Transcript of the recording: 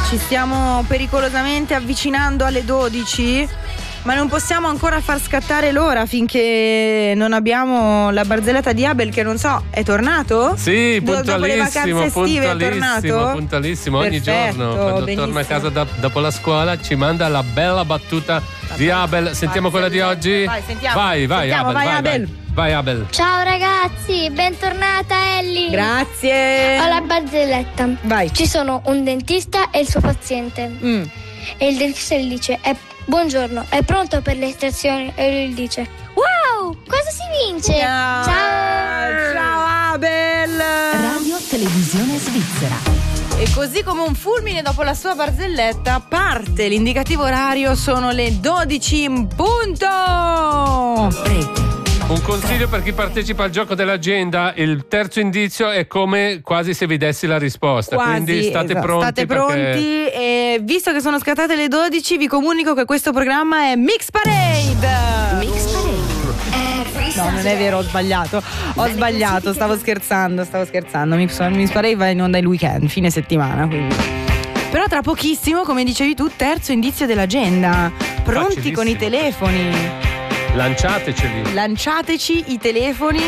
Ci stiamo pericolosamente avvicinando alle 12, ma non possiamo ancora far scattare l'ora finché non abbiamo la barzelletta di Abel, che non so, è tornato? Sì, Dopo le vacanze estive è tornato? Puntualissimo, ogni Perfetto, giorno quando benissimo. torna a casa dopo la scuola ci manda la bella battuta di Abel. Sentiamo quella di oggi? Vai, sentiamo. Vai Sentiamo, Abel, vai, Abel. Vai Abel. Ciao ragazzi, bentornata Ellie. Grazie. Ho la barzelletta. Vai. Ci sono un dentista e il suo paziente. E il dentista gli dice: buongiorno, è pronto per le estrazioni? E lui gli dice: wow, cosa si vince? Ciao Abel. Radio Televisione Svizzera. E così come un fulmine dopo la sua barzelletta parte l'indicativo orario, sono le 12 in punto. Rete. Un consiglio per chi partecipa al gioco dell'agenda: il terzo indizio è come quasi se vi dessi la risposta. Quasi, quindi state esatto. pronti. State pronti e visto che sono scattate le 12 vi comunico che questo programma è Mix Parade. Mix Parade. No, non è vero, ho sbagliato. Stavo scherzando. Mix Parade va in onda il weekend, fine settimana, quindi. Però tra pochissimo, come dicevi tu, terzo indizio dell'agenda. Pronti con i telefoni? Lanciateceli. Lanciateci i telefoni